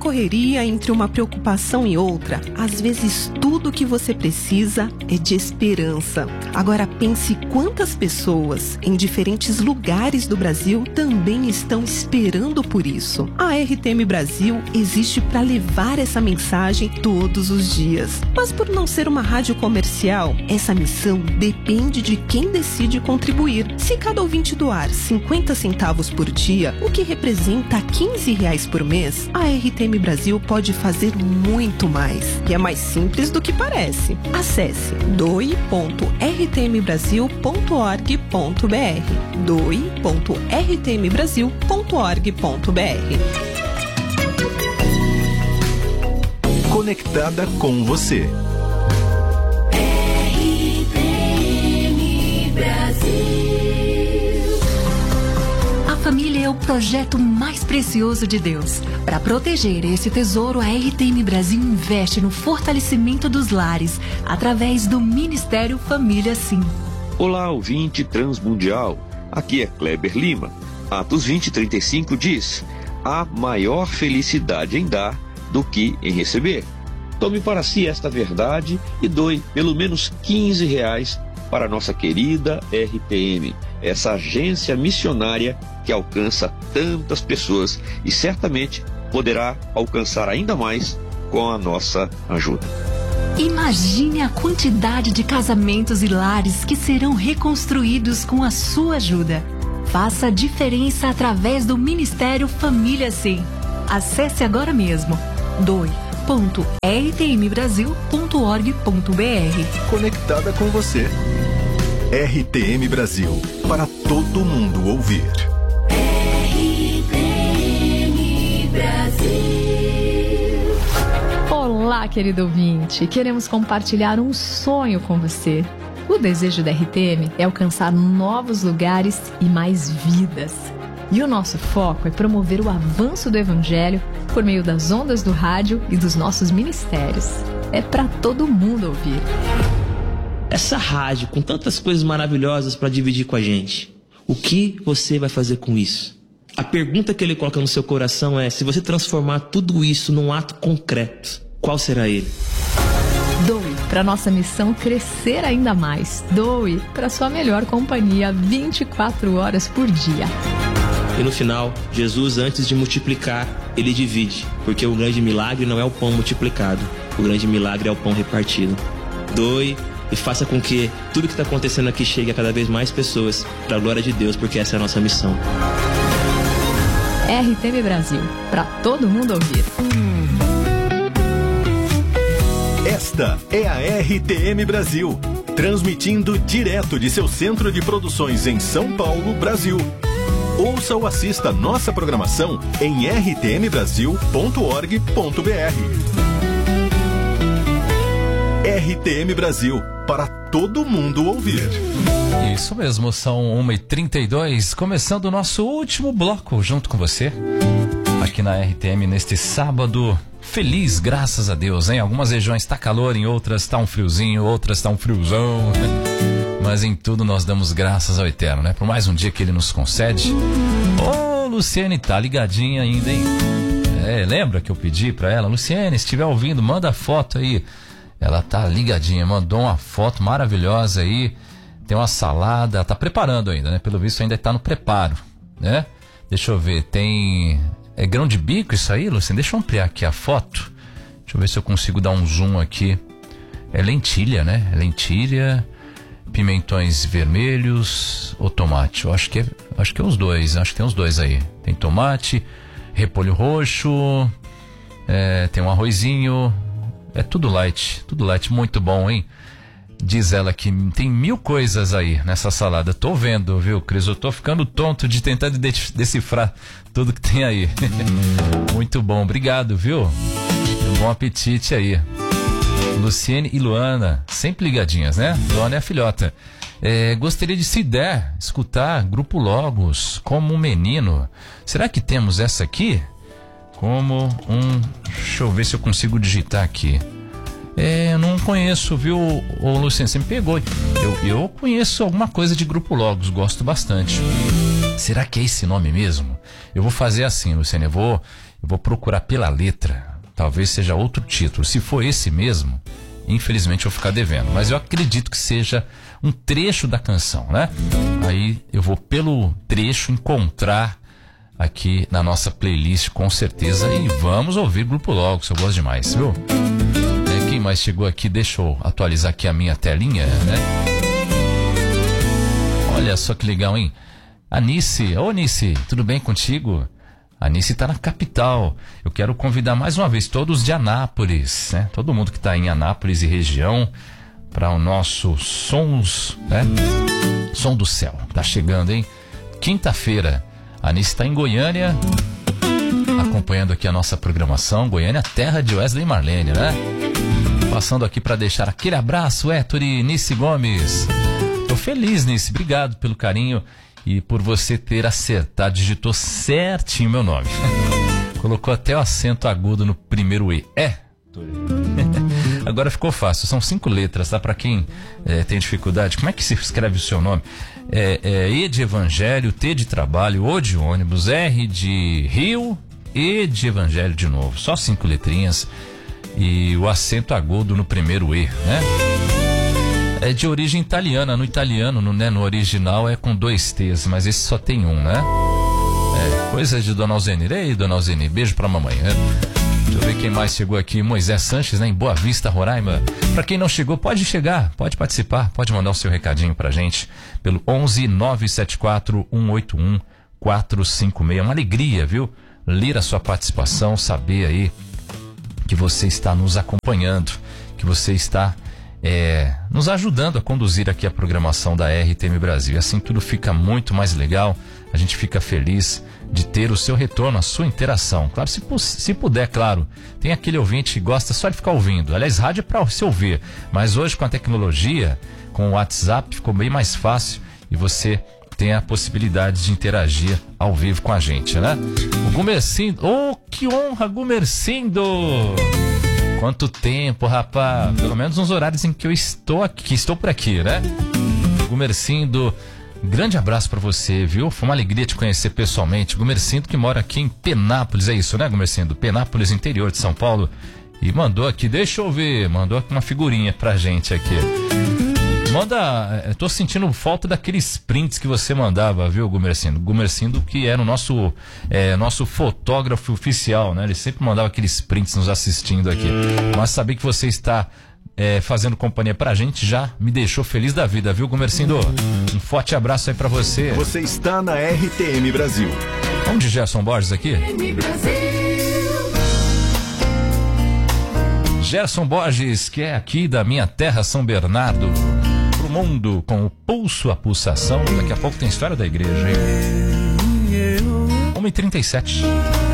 correria, entre uma preocupação e outra, às vezes tudo que você precisa é de esperança. Agora pense quantas pessoas em diferentes lugares do Brasil também estão esperando por isso. A RTM Brasil existe para levar essa mensagem todos os dias. Mas por não ser uma rádio comercial, essa missão depende de quem decide contribuir. Se cada ouvinte doar 50 centavos por dia, o que representa R$15 por mês, a RTM Brasil pode fazer muito mais. E é mais simples do que parece. Acesse doe.rtmbrasil.org.br doe.rtmbrasil.org.br Conectada com você. RTM Brasil. A família é o projeto mais precioso de Deus. Para proteger esse tesouro, a RTM Brasil investe no fortalecimento dos lares, através do Ministério Família Sim. Olá, ouvinte transmundial. Aqui é Kleber Lima. Atos 20:35 diz: há maior felicidade em dar do que em receber. Tome para si esta verdade e doe pelo menos R$15 para a nossa querida RTM, essa agência missionária que alcança tantas pessoas e certamente poderá alcançar ainda mais com a nossa ajuda. Imagine a quantidade de casamentos e lares que serão reconstruídos com a sua ajuda. Faça a diferença através do Ministério Família Sim. Acesse agora mesmo doe.rtmbrasil.org.br. Conectada com você. RTM Brasil, para todo mundo ouvir. RTM Brasil. Olá, querido ouvinte. Queremos compartilhar um sonho com você. O desejo da RTM é alcançar novos lugares e mais vidas. E o nosso foco é promover o avanço do Evangelho por meio das ondas do rádio e dos nossos ministérios. É para todo mundo ouvir. Essa rádio com tantas coisas maravilhosas para dividir com a gente, o que você vai fazer com isso? A pergunta que ele coloca no seu coração é: se você transformar tudo isso num ato concreto, qual será ele? Doe para nossa missão crescer ainda mais. Doe para sua melhor companhia 24 horas por dia. E no final, Jesus, antes de multiplicar, ele divide, porque o grande milagre não é o pão multiplicado, o grande milagre é o pão repartido. Doe e faça com que tudo que está acontecendo aqui chegue a cada vez mais pessoas, para a glória de Deus, porque essa é a nossa missão. RTM Brasil, para todo mundo ouvir. Esta é a RTM Brasil, transmitindo direto de seu centro de produções em São Paulo, Brasil. Ouça ou assista nossa programação em rtmbrasil.org.br. RTM Brasil, para todo mundo ouvir. Isso mesmo, são 1h32, começando o nosso último bloco junto com você, aqui na RTM, neste sábado feliz, graças a Deus, hein? Algumas regiões tá calor, em outras tá um friozinho, outras tá um friozão, mas em tudo nós damos graças ao Eterno, né? Por mais um dia que Ele nos concede. Ô, Luciene, tá ligadinha ainda, hein? Lembra que eu pedi pra ela? Luciene, se estiver ouvindo, manda foto aí. Ela tá ligadinha, mandou uma foto maravilhosa aí. Tem uma salada, ela tá preparando ainda, né? Pelo visto ainda tá no preparo, né? Deixa eu ver, tem... É grão de bico isso aí, Luciene? Deixa eu ampliar aqui a foto. Deixa eu ver se eu consigo dar um zoom aqui. É lentilha, né? É lentilha, pimentões vermelhos ou tomate. Eu acho que é os dois, acho que tem os dois aí. Tem tomate, repolho roxo, tem um arrozinho. É tudo light, muito bom, hein? Diz ela que tem 1000 coisas aí nessa salada. Tô vendo, viu, Cris? Eu tô ficando tonto de tentar decifrar tudo que tem aí. Muito bom, obrigado, viu? Bom apetite aí. Luciene e Luana, sempre ligadinhas, né? Luana é a filhota. Gostaria de, se der, escutar Grupo Logos, Como um Menino. Será que temos essa aqui? Deixa eu ver se eu consigo digitar aqui. Eu não conheço, viu, Luciano? Você me pegou. Eu conheço alguma coisa de Grupo Logos, gosto bastante. Será que é esse nome mesmo? Eu vou fazer assim, Luciano. Eu Eu vou procurar pela letra. Talvez seja outro título. Se for esse mesmo, infelizmente eu vou ficar devendo. Mas eu acredito que seja um trecho da canção, né? Aí eu vou pelo trecho encontrar aqui na nossa playlist com certeza. E vamos ouvir Grupo Logos, eu gosto demais, viu? Quem mais chegou aqui? Deixa eu atualizar aqui a minha telinha, né? Olha só que legal, hein? Anice, ô Anice, tudo bem contigo? A Anice está na capital. Eu quero convidar mais uma vez todos de Anápolis, né? Todo mundo que está em Anápolis e região para o nosso Sons, né? Som do Céu. Tá chegando, hein? Quinta-feira. A Anice está em Goiânia, acompanhando aqui a nossa programação. Goiânia, terra de Wesley e Marlene, né? Passando aqui para deixar aquele abraço, Héctor e Nice Gomes. Tô feliz, Nice. Obrigado pelo carinho. E por você ter acertado, digitou certinho meu nome. Colocou até o acento agudo no primeiro E. Agora ficou fácil, são 5 letras, tá? Pra quem tem dificuldade, como é que se escreve o seu nome? E de Evangelho, T de Trabalho, O de ônibus, R de Rio, E de Evangelho de novo. Só 5 letrinhas e o acento agudo no primeiro E, né? É de origem italiana, no italiano, no original é com 2 T's, mas esse só tem um, né? Coisa de Dona Alzenir. Ei, Dona Alzenir, beijo pra mamãe, né? Deixa eu ver quem mais chegou aqui. Moisés Sanches, né, em Boa Vista, Roraima. Pra quem não chegou, pode chegar, pode participar, pode mandar o seu recadinho pra gente pelo 11 974 181 456. Uma alegria, viu? Ler a sua participação, saber aí que você está nos acompanhando, que você está nos ajudando a conduzir aqui a programação da RTM Brasil. E assim tudo fica muito mais legal, a gente fica feliz de ter o seu retorno, a sua interação. Claro, se puder, claro, tem aquele ouvinte que gosta só de ficar ouvindo. Aliás, rádio é para se ouvir, mas hoje com a tecnologia, com o WhatsApp, ficou bem mais fácil e você tem a possibilidade de interagir ao vivo com a gente, né? O Gumercindo, oh, que honra, Gumercindo! Quanto tempo, rapaz! Pelo menos nos horários em que eu estou aqui, estou por aqui, né? Gumercindo, grande abraço pra você, viu? Foi uma alegria te conhecer pessoalmente. Gumercindo que mora aqui em Penápolis, é isso, né, Gumercindo? Penápolis, interior de São Paulo. E mandou aqui, deixa eu ver, mandou aqui uma figurinha pra gente aqui. Manda, tô sentindo falta daqueles prints que você mandava, viu, Gumercindo? Gumercindo que era o nosso fotógrafo oficial, né? Ele sempre mandava aqueles prints nos assistindo aqui. Mas saber que você está fazendo companhia pra gente já me deixou feliz da vida, viu, Gumercindo? Um forte abraço aí pra você. Você está na RTM Brasil. Vamos de Gerson Borges aqui? Gerson Borges, que é aqui da minha terra, São Bernardo. Pro mundo com o pulso, a pulsação. Daqui a pouco tem história da igreja, hein? 1h37.